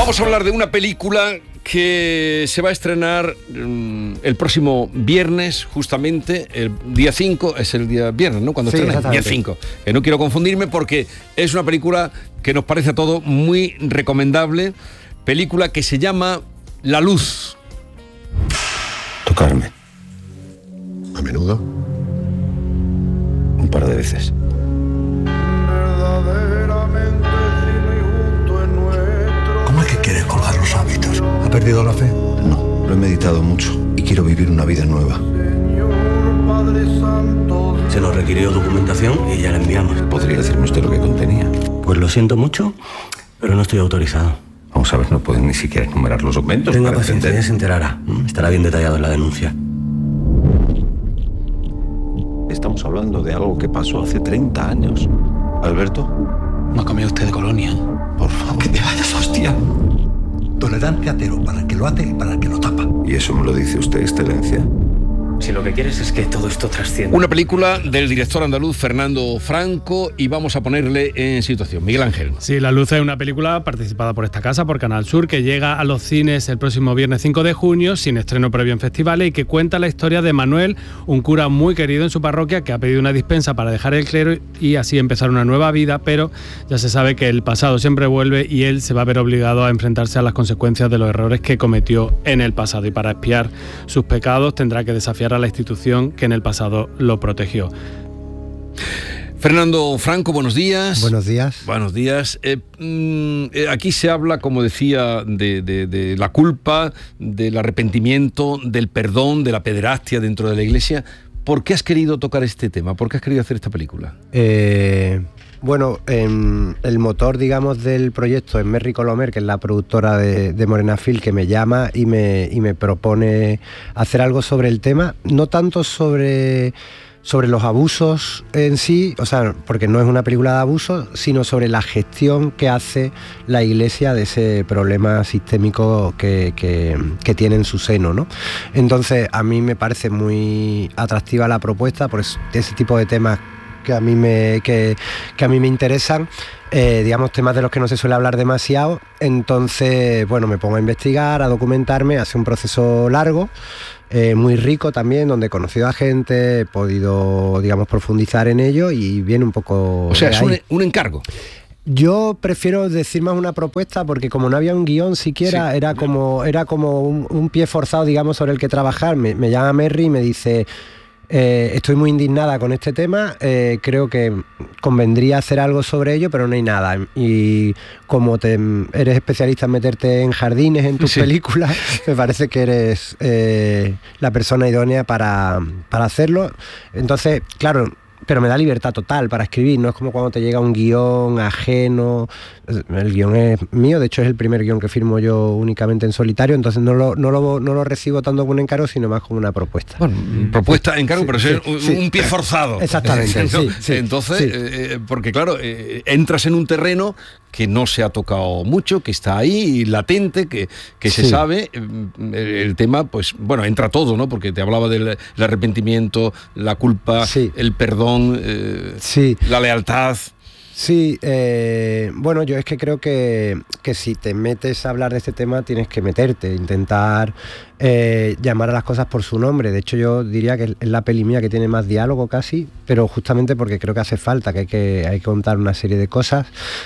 Vamos a hablar de una película que se va a estrenar el próximo viernes, justamente, el día 5, es el día viernes, ¿no? Cuando estrena, día 5. Que no quiero confundirme porque es una película que nos parece a todos muy recomendable, película que se llama La Luz. Tocarme. ¿A menudo? Un par de veces. ¿Cómo es que quieres colgar los hábitos? ¿Ha perdido la fe? No, lo he meditado mucho y quiero vivir una vida nueva. Se nos requirió documentación y ya la enviamos. ¿Podría decirme usted lo que contenía? Pues lo siento mucho, pero no estoy autorizado. Vamos a ver, no pueden ni siquiera enumerar los documentos. Tenga paciencia, ya se enterará. Estará bien detallado en la denuncia. Estamos hablando de algo que pasó hace 30 años. Alberto, ¿no ha comido usted de colonia? Por favor, que te vayas, hostia. Tolerancia cero para el que lo hace y para el que lo tapa. ¿y eso me lo dice usted, excelencia? Si lo que quieres es que todo esto trascienda. Una película del director andaluz Fernando Franco y vamos a ponerle en situación. Miguel Ángel. Sí, La Luz es una película participada por esta casa, por Canal Sur, que llega a los cines el próximo viernes 5 de junio, sin estreno previo en festivales, y que cuenta la historia de Manuel, un cura muy querido en su parroquia que ha pedido una dispensa para dejar el clero y así empezar una nueva vida, pero ya se sabe que el pasado siempre vuelve y él se va a ver obligado a enfrentarse a las consecuencias de los errores que cometió en el pasado, y para expiar sus pecados tendrá que desafiar a la institución que en el pasado lo protegió. Fernando Franco, buenos días. Buenos días. Buenos días. Aquí se habla, como decía, de la culpa, del arrepentimiento, del perdón, de la pederastia dentro de la Iglesia. ¿Por qué has querido tocar este tema? ¿Por qué has querido hacer esta película? Bueno, el motor, digamos, del proyecto es Merry Colomer, que es la productora de Morena Film, que me llama y me propone hacer algo sobre el tema, no tanto sobre los abusos en sí, o sea, porque no es una película de abusos, sino sobre la gestión que hace la Iglesia de ese problema sistémico que tiene en su seno, ¿no? Entonces, a mí me parece muy atractiva la propuesta por ese tipo de temas que a mí me interesan, digamos, temas de los que no se suele hablar demasiado. Entonces, bueno, me pongo a investigar, a documentarme, hace un proceso largo, muy rico también, donde he conocido a gente, he podido, digamos, profundizar en ello y viene un poco... O sea, es un encargo. Yo prefiero decir más una propuesta porque como no había un guión siquiera, sí, era como un pie forzado, digamos, sobre el que trabajar. Me llama Merry y me dice... estoy muy indignada con este tema, creo que convendría hacer algo sobre ello, pero no hay nada. Y como eres especialista en meterte en jardines en tus películas, me parece que eres la persona idónea para hacerlo. Entonces, claro, pero me da libertad total para escribir, no es como cuando te llega un guión ajeno. El guión es mío, de hecho es el primer guión que firmo yo únicamente en solitario, entonces no lo recibo tanto como un encargo, sino más como una propuesta. Bueno, propuesta, encargo, pero es un pie forzado. Exactamente, Entonces, porque claro, entras en un terreno que no se ha tocado mucho, que está ahí, latente, que se sabe, el tema, pues, bueno, entra todo, ¿no? Porque te hablaba del arrepentimiento, la culpa, el perdón, la lealtad. Sí, bueno, yo es que creo que si te metes a hablar de este tema tienes que meterte, intentar llamar a las cosas por su nombre. De hecho, yo diría que es la peli mía que tiene más diálogo casi, pero justamente porque creo que hace falta, que hay que contar una serie de cosas.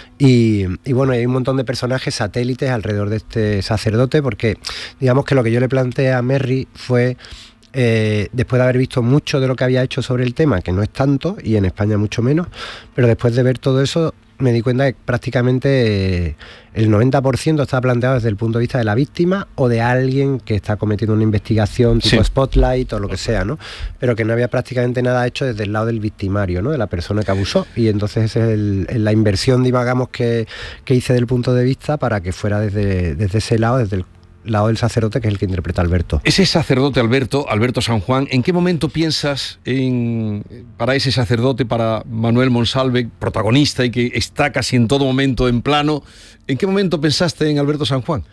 Y bueno, hay un montón de personajes satélites alrededor de este sacerdote, porque digamos que lo que yo le planteé a Merry fue... después de haber visto mucho de lo que había hecho sobre el tema, que no es tanto, y en España mucho menos, pero después de ver todo eso me di cuenta que prácticamente el 90% está planteado desde el punto de vista de la víctima o de alguien que está cometiendo una investigación tipo Spotlight o lo que sea, ¿no? Pero que no había prácticamente nada hecho desde el lado del victimario, ¿no? De la persona que abusó. Y entonces esa es la inversión, digamos, que hice del punto de vista para que fuera desde ese lado, desde el lado del sacerdote, que es el que interpreta a Alberto. Ese sacerdote Alberto San Juan, ¿en qué momento piensas para ese sacerdote, para Manuel Monsalve, protagonista y que está casi en todo momento en plano, ¿en qué momento pensaste en Alberto San Juan?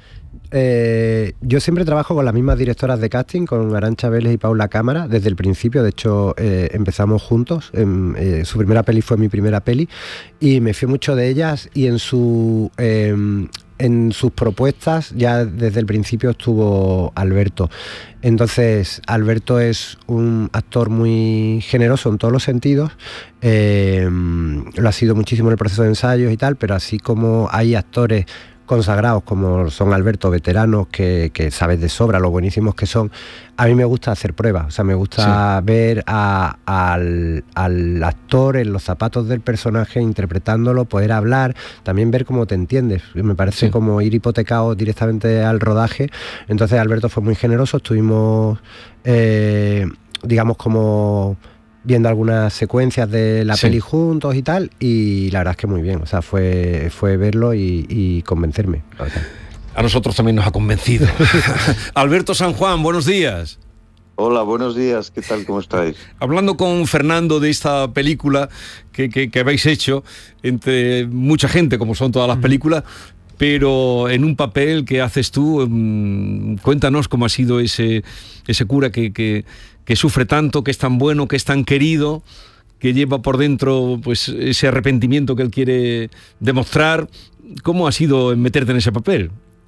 Yo siempre trabajo con las mismas directoras de casting, con Arantxa Vélez y Paula Cámara, desde el principio. De hecho, empezamos juntos. Su primera peli fue mi primera peli y me fío mucho de ellas, y en su en sus propuestas ya desde el principio estuvo Alberto. Entonces, Alberto es un actor muy generoso en todos los sentidos, lo ha sido muchísimo en el proceso de ensayos y tal, pero así como hay actores consagrados como son Alberto, veteranos, que sabes de sobra lo buenísimos que son, a mí me gusta hacer pruebas, o sea, me gusta ver al actor en los zapatos del personaje, interpretándolo, poder hablar, también ver cómo te entiendes. Me parece como ir hipotecado directamente al rodaje. Entonces Alberto fue muy generoso, estuvimos, digamos, como viendo algunas secuencias de la peli juntos y tal, y la verdad es que muy bien, o sea, fue verlo y convencerme. A nosotros también nos ha convencido. Alberto San Juan, buenos días. Hola, buenos días, ¿qué tal? ¿Cómo estáis? Hablando con Fernando de esta película que habéis hecho entre mucha gente, como son todas las películas, pero en un papel que haces tú, cuéntanos cómo ha sido ese cura que sufre tanto, que es tan bueno, que es tan querido, que lleva por dentro pues ese arrepentimiento que él quiere demostrar. ¿Cómo ha sido meterte en ese papel?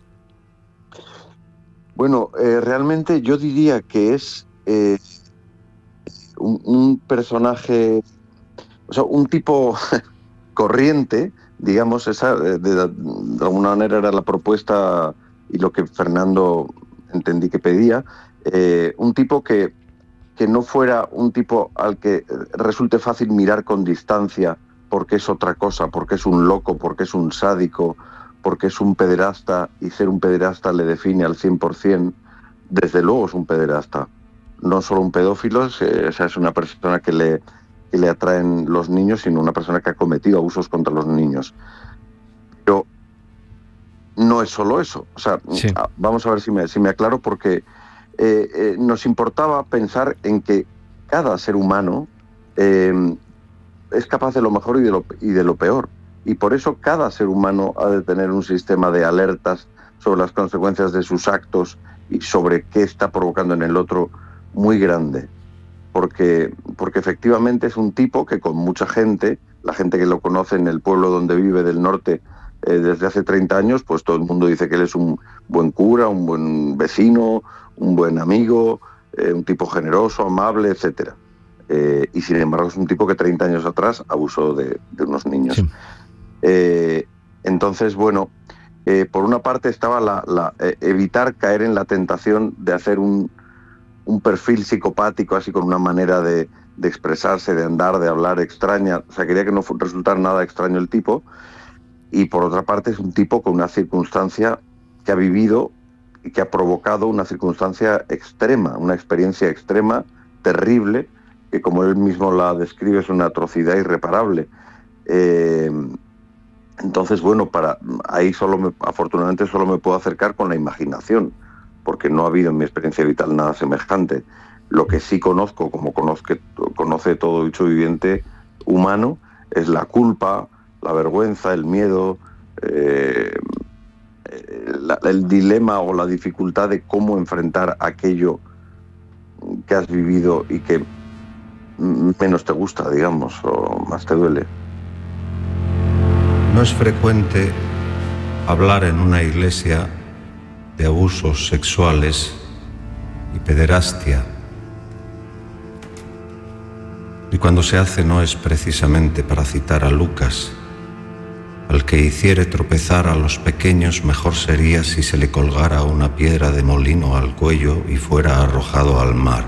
Bueno, realmente yo diría que es un personaje, o sea, un tipo corriente, digamos, esa de alguna manera era la propuesta y lo que Fernando entendí que pedía, un tipo que no fuera un tipo al que resulte fácil mirar con distancia porque es otra cosa, porque es un loco, porque es un sádico, porque es un pederasta, y ser un pederasta le define al 100%, desde luego es un pederasta. No solo un pedófilo, o sea, es una persona que le atraen los niños, sino una persona que ha cometido abusos contra los niños. Pero no es solo eso. O sea, vamos a ver si me aclaro, porque nos importaba pensar en que cada ser humano es capaz de lo mejor y de lo peor. Y por eso cada ser humano ha de tener un sistema de alertas sobre las consecuencias de sus actos y sobre qué está provocando en el otro muy grande. Porque efectivamente es un tipo que con mucha gente, la gente que lo conoce en el pueblo donde vive del norte desde hace 30 años, pues todo el mundo dice que él es un buen cura, un buen vecino, un buen amigo, un tipo generoso, amable, etcétera. Y sin embargo es un tipo que 30 años atrás abusó de unos niños. Sí. Entonces, bueno, por una parte estaba evitar caer en la tentación de hacer un perfil psicopático, así con una manera de expresarse, de andar, de hablar extraña. O sea, quería que no resultara nada extraño el tipo. Y por otra parte es un tipo con una circunstancia que ha vivido y que ha provocado una circunstancia extrema, una experiencia extrema, terrible, que como él mismo la describe es una atrocidad irreparable. Entonces, bueno, ahí afortunadamente solo me puedo acercar con la imaginación, porque no ha habido en mi experiencia vital nada semejante. Lo que sí conozco, como conoce todo bicho viviente humano, es la culpa, la vergüenza, el miedo, el dilema o la dificultad de cómo enfrentar aquello que has vivido y que menos te gusta, digamos, o más te duele. No es frecuente hablar en una iglesia de abusos sexuales y pederastia. Y cuando se hace no es precisamente para citar a Lucas: al que hiciere tropezar a los pequeños, mejor sería si se le colgara una piedra de molino al cuello y fuera arrojado al mar.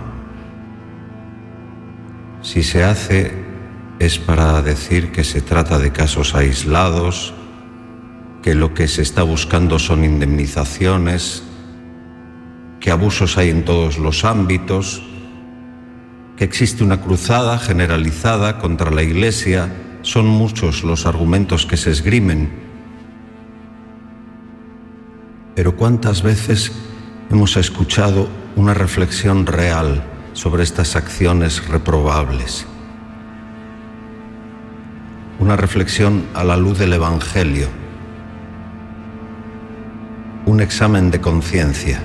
Si se hace es para decir que se trata de casos aislados, que lo que se está buscando son indemnizaciones, que abusos hay en todos los ámbitos, que existe una cruzada generalizada contra la Iglesia. Son muchos los argumentos que se esgrimen. Pero ¿cuántas veces hemos escuchado una reflexión real sobre estas acciones reprobables? Una reflexión a la luz del Evangelio, un examen de conciencia.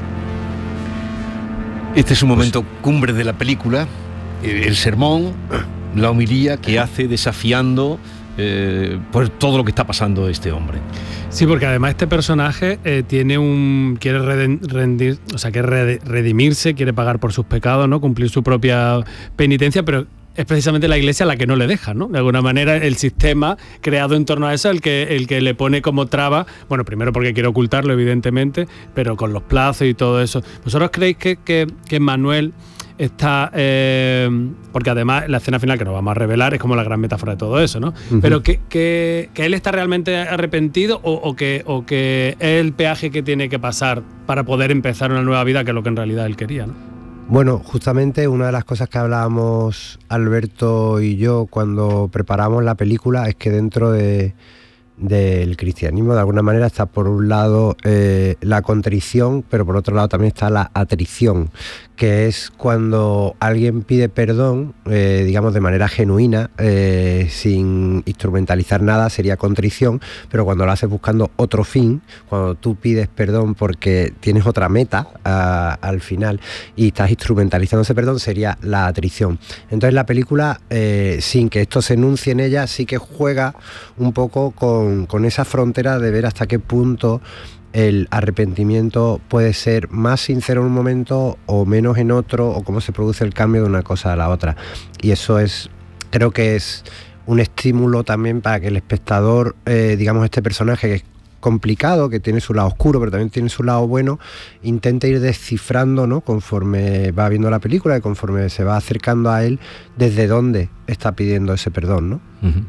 Este es un momento cumbre de la película, el sermón, la homilía que hace desafiando por todo lo que está pasando este hombre. Sí, porque además este personaje quiere rendir, o sea, quiere redimirse, quiere pagar por sus pecados, ¿no? Cumplir su propia penitencia, pero es precisamente la Iglesia la que no le deja, ¿no? De alguna manera el sistema creado en torno a eso el que le pone como traba, bueno, primero porque quiere ocultarlo, evidentemente, pero con los plazos y todo eso. ¿Vosotros creéis que Manuel está, porque además la escena final que nos vamos a revelar es como la gran metáfora de todo eso, ¿no? Uh-huh. Pero que él está realmente arrepentido o que es el peaje que tiene que pasar para poder empezar una nueva vida, que es lo que en realidad él quería, ¿no? Bueno, justamente una de las cosas que hablábamos Alberto y yo cuando preparamos la película es que dentro del cristianismo de alguna manera está por un lado la contrición, pero por otro lado también está la atrición, que es cuando alguien pide perdón, digamos de manera genuina, sin instrumentalizar nada, sería contrición, pero cuando lo haces buscando otro fin, cuando tú pides perdón porque tienes otra meta al final y estás instrumentalizando ese perdón, sería la atrición. Entonces la película, sin que esto se enuncie en ella, sí que juega un poco con esa frontera de ver hasta qué punto el arrepentimiento puede ser más sincero en un momento o menos en otro, o cómo se produce el cambio de una cosa a la otra. Y eso creo que es un estímulo también para que el espectador, digamos, este personaje que es complicado, que tiene su lado oscuro, pero también tiene su lado bueno, intente ir descifrando, ¿no? Conforme va viendo la película y conforme se va acercando a él, desde dónde está pidiendo ese perdón, ¿no? Uh-huh.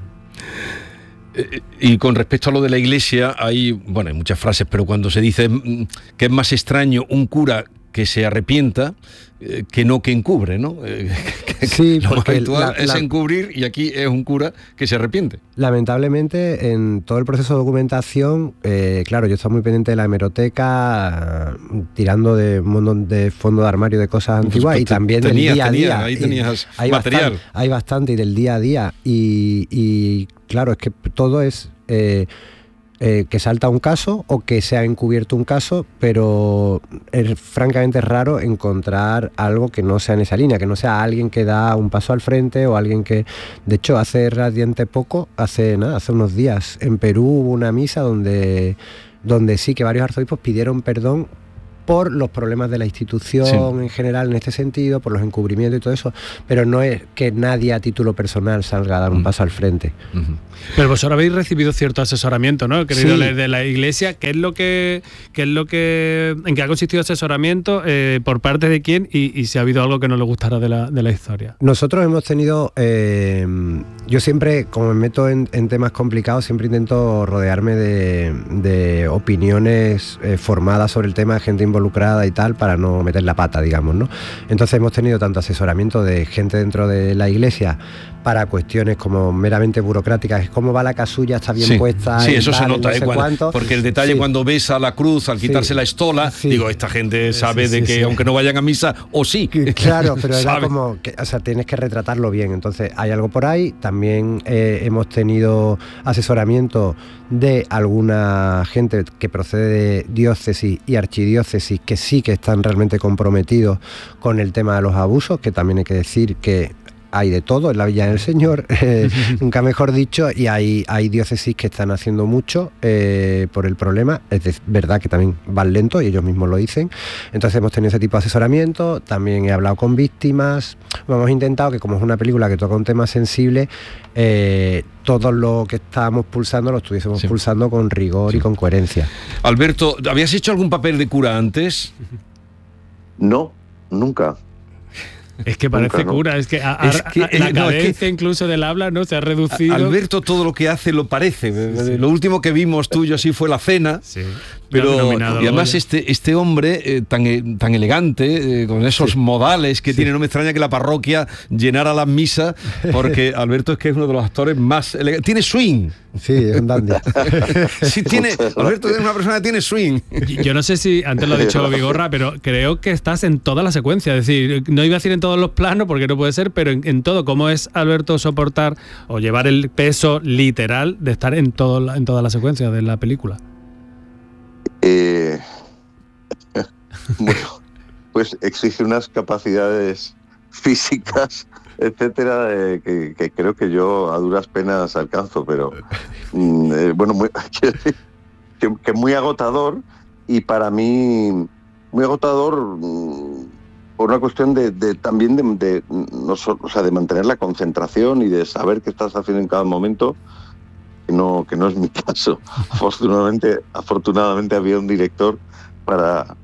Y con respecto a lo de la Iglesia, hay muchas frases, pero cuando se dice que es más extraño un cura que se arrepienta que encubre, ¿no? Sí, lo más habitual es encubrir, y aquí es un cura que se arrepiente. Lamentablemente, en todo el proceso de documentación, claro, yo estaba muy pendiente de la hemeroteca, tirando de un montón de fondo de armario de cosas antiguas, y también del día a día. Ahí tenías material. Hay bastante, y del día a día. Y claro, es que todo es que salta un caso o que se ha encubierto un caso, pero es francamente raro encontrar algo que no sea en esa línea, que no sea alguien que da un paso al frente o alguien que... De hecho, hace relativamente poco, hace unos días, en Perú hubo una misa donde sí que varios arzobispos pidieron perdón por los problemas de la institución, sí, en general en este sentido, por los encubrimientos y todo eso, pero no es que nadie a título personal salga a dar un paso al frente. Uh-huh. Pero vosotros habéis recibido cierto asesoramiento, ¿no? Querido, sí, de la Iglesia. ¿En qué ha consistido ese asesoramiento? ¿Por parte de quién? Y si ha habido algo que no le gustara de la historia. Nosotros hemos tenido... yo siempre, como me meto en temas complicados, siempre intento rodearme de opiniones formadas sobre el tema, de gente involucrada y tal, para no meter la pata, digamos, ¿no? Entonces hemos tenido tanto asesoramiento de gente dentro de la Iglesia para cuestiones como meramente burocráticas, cómo va la casulla, está bien puesta. Sí, eso se nota, porque el detalle cuando ves a la cruz al quitarse la estola, digo, esta gente sabe de que aunque no vayan a misa, o sí. Claro, pero era como, tienes que retratarlo bien. Entonces hay algo por ahí. También hemos tenido asesoramiento de alguna gente que procede de diócesis y archidiócesis que sí que están realmente comprometidos con el tema de los abusos, que también hay que decir que hay de todo en la Villa del Señor, nunca mejor dicho, y hay diócesis que están haciendo mucho por el problema. Es verdad que también van lento y ellos mismos lo dicen. Entonces hemos tenido ese tipo de asesoramiento. También he hablado con víctimas. Hemos intentado que, como es una película que toca un tema sensible, todo lo que estábamos pulsando lo estuviésemos pulsando con rigor y con coherencia. Alberto, ¿habías hecho algún papel de cura antes? No, nunca. Es que parece cura, es que la cadencia incluso del habla, ¿no? Se ha reducido. Alberto todo lo que hace lo parece. Sí. Lo último que vimos tuyo así fue la cena. Sí. Pero y además este hombre tan elegante, con esos modales que tiene, no me extraña que la parroquia llenara las misas, porque Alberto es que es uno de los actores más elegantes. Tiene swing. Sí, es un dandy. Alberto es una persona que tiene swing. Yo no sé si, antes lo ha dicho Vigorra, pero creo que estás en toda la secuencia. Es decir, no iba a decir en todos los planos, porque no puede ser, pero en todo. ¿Cómo es, Alberto, soportar o llevar el peso literal de estar en toda la secuencia de la película? Bueno, pues exige unas capacidades físicas, etcétera, que creo que yo a duras penas alcanzo, pero bueno, que muy agotador, y para mí muy agotador por una cuestión también no solo, o sea, de mantener la concentración y de saber qué estás haciendo en cada momento, que no es mi caso. Afortunadamente había un director para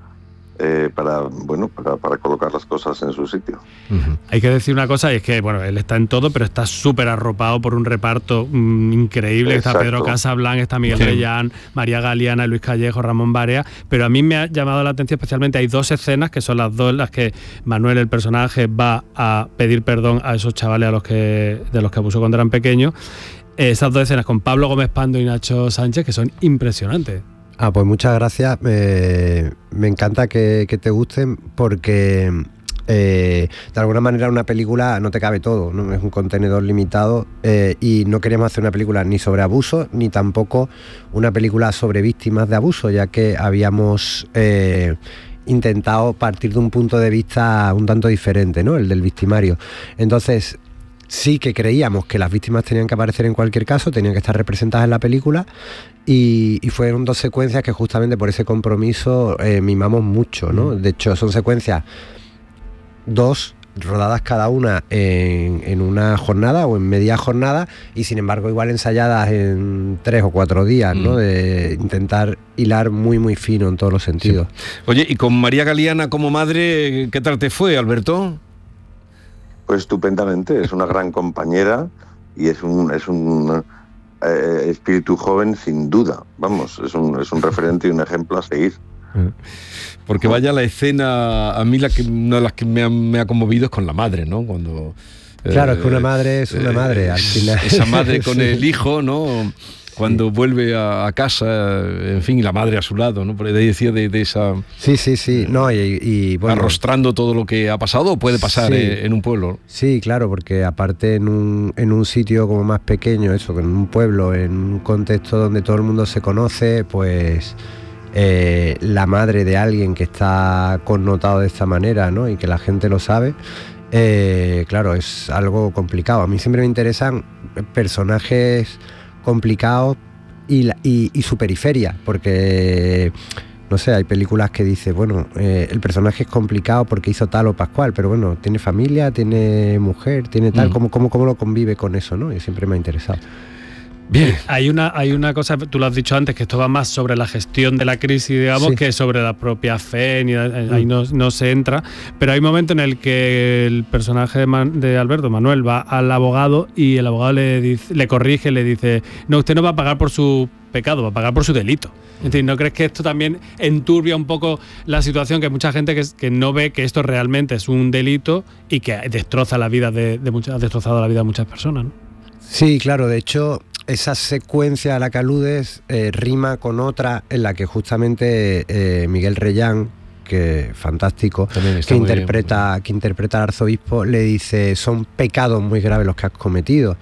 colocar las cosas en su sitio. Uh-huh. Hay que decir una cosa, y es que bueno, él está en todo, pero está súper arropado por un reparto increíble. Exacto. Está Pedro Casablanca, está Miguel Reyán, María Galeana, Luis Callejo, Ramón Barea, pero a mí me ha llamado la atención especialmente, hay 2 escenas que son las 2 en las que Manuel, el personaje, va a pedir perdón a esos chavales de los que abusó cuando eran pequeños. Esas 2 escenas con Pablo Gómez Pando y Nacho Sánchez, que son impresionantes. Pues muchas gracias. Me encanta que te gusten, porque de alguna manera una película no te cabe todo, ¿no? Es un contenedor limitado, y no queríamos hacer una película ni sobre abuso, ni tampoco una película sobre víctimas de abuso, ya que habíamos intentado partir de un punto de vista un tanto diferente, ¿no? El del victimario. Entonces, sí que creíamos que las víctimas tenían que aparecer en cualquier caso, tenían que estar representadas en la película, y fueron 2 secuencias que justamente por ese compromiso mimamos mucho, ¿no? De hecho, son secuencias 2 rodadas cada una en una jornada o en media jornada, y sin embargo igual ensayadas en 3 o 4 días, ¿no? De intentar hilar muy muy fino en todos los sentidos. Sí. Oye, y con María Galeana como madre, ¿qué tal te fue, Alberto? Pues estupendamente, es una gran compañera y es un espíritu joven sin duda, vamos, es un referente y un ejemplo a seguir. Porque vaya la escena, a mí una de las que me ha conmovido es con la madre, ¿no? Cuando claro, es que una madre es una madre, al final. Esa madre con el hijo, ¿no? Cuando vuelve a casa, en fin, y la madre a su lado, ¿no? Porque decía de esa... Sí, no, y bueno... Arrostrando todo lo que ha pasado o puede pasar en un pueblo. Sí, claro, porque aparte en un sitio como más pequeño, eso, que en un pueblo, en un contexto donde todo el mundo se conoce, pues... la madre de alguien que está connotado de esta manera, ¿no? Y que la gente lo sabe, claro, es algo complicado. A mí siempre me interesan personajes complicados y su periferia, porque no sé, hay películas que dice, bueno, el personaje es complicado porque hizo tal o pascual, pero bueno, tiene familia, tiene mujer, tiene tal, ¿cómo lo convive con eso, ¿no? Y siempre me ha interesado. Bien. Hay una cosa, tú lo has dicho antes, que esto va más sobre la gestión de la crisis, digamos, que sobre la propia fe, ahí no se entra, pero hay un momento en el que el personaje de Alberto, Manuel, va al abogado y el abogado le corrige, le dice, no, usted no va a pagar por su pecado, va a pagar por su delito. Es decir, ¿no crees que esto también enturbia un poco la situación, que hay mucha gente que no ve que esto realmente es un delito y que destroza la vida ha destrozado la vida de muchas personas, ¿no? Sí, claro, de hecho... Esa secuencia a la que aludes rima con otra en la que justamente Miguel Reyán, que fantástico, que interpreta al arzobispo, le dice, son pecados muy graves los que has cometido.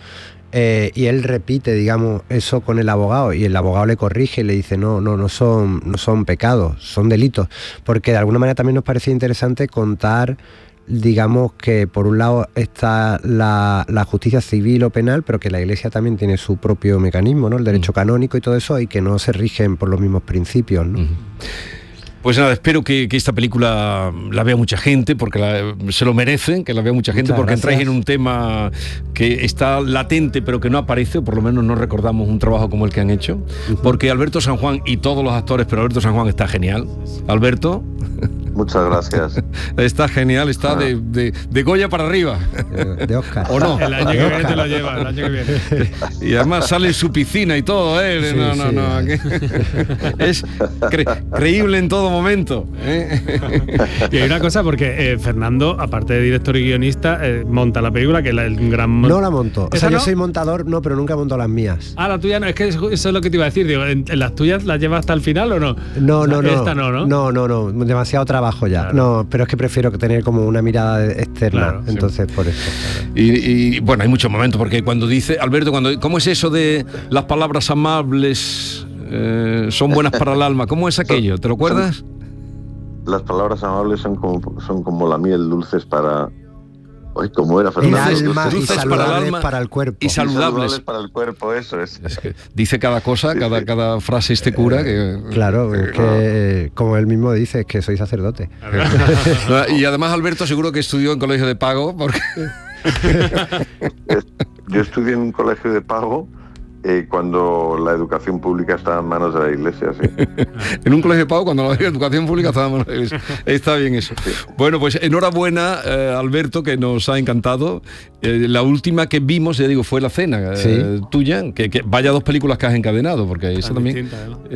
Y él repite, digamos, eso con el abogado, y el abogado le corrige y le dice, no son pecados, son delitos. Porque de alguna manera también nos parecía interesante contar, digamos, que por un lado está la justicia civil o penal, pero que la Iglesia también tiene su propio mecanismo, ¿no? El derecho canónico y todo eso, y que no se rigen por los mismos principios, ¿no? Pues nada, espero que esta película la vea mucha gente, porque se lo merecen, que la vea mucha gente. Muchas porque gracias. Entráis en un tema que está latente, pero que no aparece, o por lo menos no recordamos un trabajo como el que han hecho. Porque Alberto San Juan y todos los actores, pero Alberto San Juan está genial. Alberto... Muchas gracias. Está genial, está de Goya para arriba. De Oscar. ¿O no? El año que viene te lo lleva, el año que viene. Y además sale en su piscina y todo, ¿eh? Sí, no. Es creíble en todo momento, ¿eh? Y hay una cosa, porque Fernando, aparte de director y guionista, monta la película, que es el gran... No la monto. O sea, yo soy montador, pero nunca monto las mías. Ah, la tuya no. Es que eso es lo que te iba a decir. Digo, ¿en las tuyas las llevas hasta el final o no? No. Esta no. No. Demasiado trabajo ya. Claro. No, pero es que prefiero tener como una mirada externa, claro, entonces sí. Por eso. Claro. Y bueno, hay muchos momentos, porque cuando dice, Alberto, ¿cómo es eso de las palabras amables son buenas para el alma? ¿Cómo es aquello? ¿Te lo acuerdas? Las palabras amables son como la miel, dulces para Ay, ¿cómo era, El Fernando? alma y Dulces para el saludables alma para el cuerpo. y saludables. Para el cuerpo, eso es. Es que dice cada cosa, cada frase este cura que... Claro, es que como él mismo dice, es que soy sacerdote. Y además Alberto seguro que estudió en colegio de pago, porque... Yo estudié en un colegio de pago cuando la educación pública estaba en manos de la Iglesia, sí. En un colegio de pago cuando la educación pública estaba en manos de la Iglesia. Está bien eso. Sí. Bueno, pues enhorabuena, Alberto, que nos ha encantado. La última que vimos, ya digo, fue La Cena, tuya, que vaya 2 películas que has encadenado, porque esa también...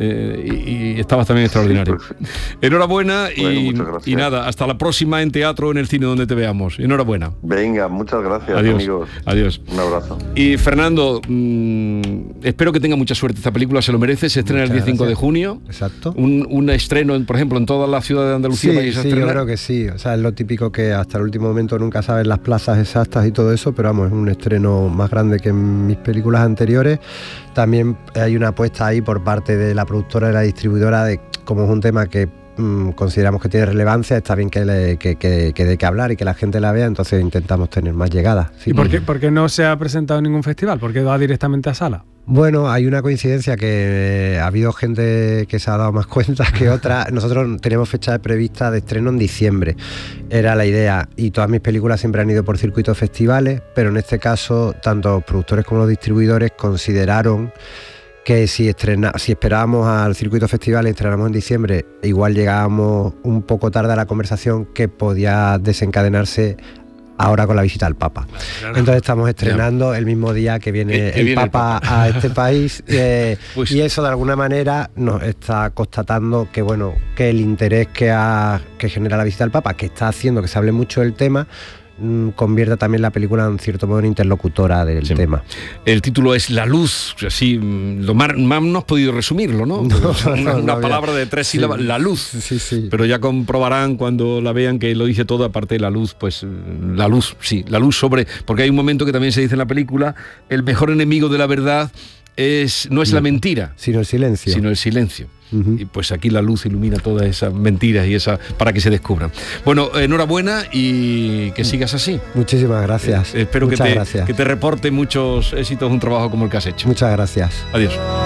y estabas también extraordinario. Sí, pues, enhorabuena muchas gracias. y nada, hasta la próxima en teatro, en el cine donde te veamos. Enhorabuena. Venga, muchas gracias, Adiós. amigos. Adiós. Un abrazo. Y Fernando, espero que tenga mucha suerte. Esta película se lo merece. Se estrena el día 5 de junio. Exacto. Un estreno, por ejemplo, en toda la ciudad de Andalucía. Sí, yo creo que sí. O sea, es lo típico que hasta el último momento nunca sabes las plazas exactas y todo eso, pero vamos, es un estreno más grande que en mis películas anteriores. También hay una apuesta ahí por parte de la productora y la distribuidora de, como es un tema que consideramos que tiene relevancia, está bien que dé que hablar y que la gente la vea, entonces intentamos tener más llegadas. Sí. ¿Y por qué no se ha presentado en ningún festival? ¿Por qué va directamente a sala? Bueno, hay una coincidencia que ha habido gente que se ha dado más cuenta que otra. Nosotros teníamos fecha prevista de estreno en diciembre, era la idea, y todas mis películas siempre han ido por circuitos festivales, pero en este caso tanto los productores como los distribuidores consideraron que si esperábamos al circuito festival y estrenamos en diciembre, igual llegábamos un poco tarde a la conversación que podía desencadenarse ahora con la visita al Papa. Claro. Entonces estamos estrenando el mismo día que viene el Papa a este país pues, y eso de alguna manera nos está constatando que bueno, que el interés que genera la visita al Papa, que está haciendo que se hable mucho del tema, convierta también la película en cierto modo en interlocutora del tema. El título es La Luz, así lo más no has podido resumirlo, ¿no? Una palabra de 3 sílabas, La Luz. Sí. Pero ya comprobarán cuando la vean que lo dice todo, aparte de la luz, pues la luz sobre... Porque hay un momento que también se dice en la película, el mejor enemigo de la verdad no es la mentira, sino el silencio. Y pues aquí la luz ilumina todas esas mentiras y para que se descubran. Bueno, enhorabuena y que sigas así. Muchísimas gracias. Espero que te reporte muchos éxitos un trabajo como el que has hecho. Muchas gracias. Adiós.